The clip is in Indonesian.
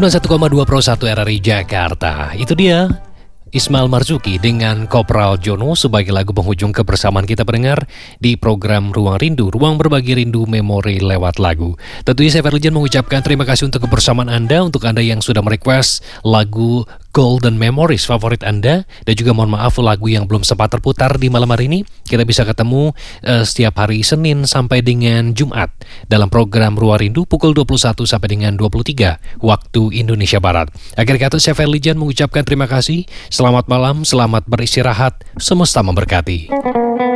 91,2 Pro 1 RRI Jakarta. Itu dia Ismail Marzuki dengan Kopral Jono sebagai lagu penghujung kebersamaan kita pendengar di program Ruang Rindu, ruang berbagi rindu memori lewat lagu. Tentunya saya Ferlijan mengucapkan terima kasih untuk kebersamaan Anda, untuk Anda yang sudah merequest lagu Golden Memories favorit Anda, dan juga mohon maaf lagu yang belum sempat terputar di malam hari ini. Kita bisa ketemu setiap hari Senin sampai dengan Jumat dalam program Ruang Rindu pukul 21 sampai dengan 23 waktu Indonesia Barat. Akhir kata saya Ferlijan mengucapkan terima kasih. Selamat malam, selamat beristirahat, semesta memberkati.